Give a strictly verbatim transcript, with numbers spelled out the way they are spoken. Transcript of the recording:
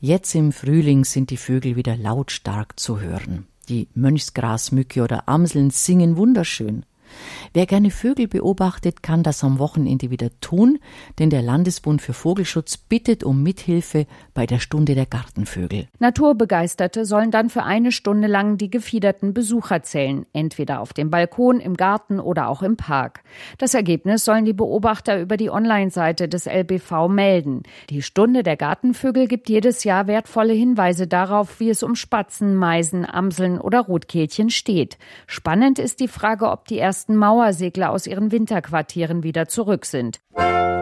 Jetzt im Frühling sind die Vögel wieder lautstark zu hören. Die Mönchsgrasmücke oder Amseln singen wunderschön. Wer gerne Vögel beobachtet, kann das am Wochenende wieder tun, denn der Landesbund für Vogelschutz bittet um Mithilfe bei der Stunde der Gartenvögel. Naturbegeisterte sollen dann für eine Stunde lang die gefiederten Besucher zählen, entweder auf dem Balkon, im Garten oder auch im Park. Das Ergebnis sollen die Beobachter über die Online-Seite des L B V melden. Die Stunde der Gartenvögel gibt jedes Jahr wertvolle Hinweise darauf, wie es um Spatzen, Meisen, Amseln oder Rotkehlchen steht. Spannend ist die Frage, ob die ersten Mauersegler aus ihren Winterquartieren wieder zurück sind.